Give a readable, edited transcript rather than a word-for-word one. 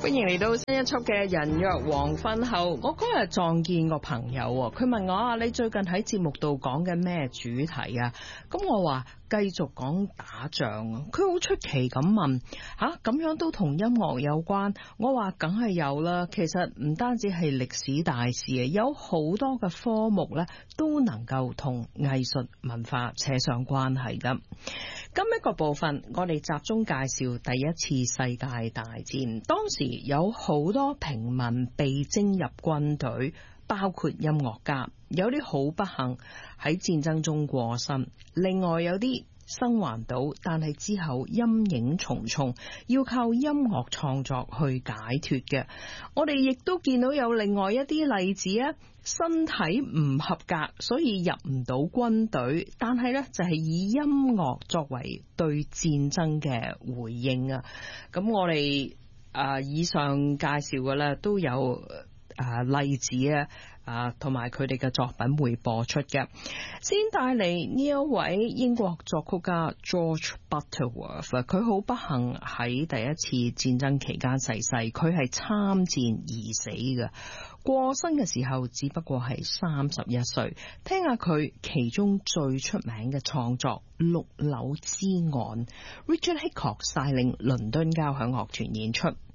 歡迎嚟到新一輯嘅人約黃昏後。我嗰日撞見個朋友，佢問我啊，你最近喺節目度講緊咩主題啊？咁我話繼續講打仗。佢好出奇咁問，咁樣都同音樂有關？我話梗係有啦。其實唔單止係歷史大事啊，有好多嘅科目咧都能夠同藝術文化扯上關係噶。今一個部分我哋集中介紹第一次世界大戰，當時有好多平民被徵入軍隊，包括音樂家，有啲好不幸喺戰爭中過身，另外有啲生還到，但係之後陰影重重，要靠音樂創作去解脫嘅。我哋亦都見到有另外一啲例子啊，身體唔合格，所以入唔到軍隊，但係呢就係以音樂作為對戰爭嘅回應啊。咁我哋以上介紹嘅咧都有例子同埋佢哋嘅作品會播出嘅。先帶嚟呢一位英國作曲家 George Butterworth， 佢好不幸喺第一次戰爭期間逝世，佢係參戰而死嘅，過身嘅時候只不過係31歲。聽下佢其中最出名嘅創作《綠柳之岸》，Richard Hitchcock 帶領倫敦交響樂團演出。